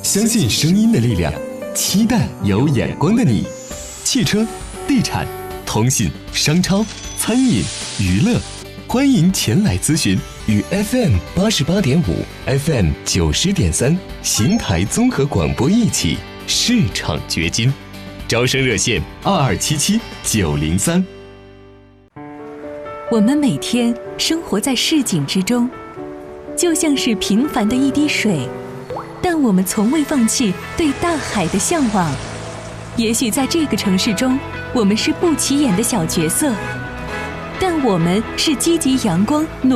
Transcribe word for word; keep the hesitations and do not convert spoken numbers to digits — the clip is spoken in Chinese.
相信声音的力量，期待有眼光的你。汽车、地产、通信、商超、餐饮、娱乐，欢迎前来咨询。与 F M 八十八点五、F M 九十点三邢台综合广播一起市场掘金。招生热线二二七七九零三。 我们每天生活在市井之中，就像是平凡的一滴水，但我们从未放弃对大海的向往。也许在这个城市中，我们是不起眼的小角色，但我们是积极阳光努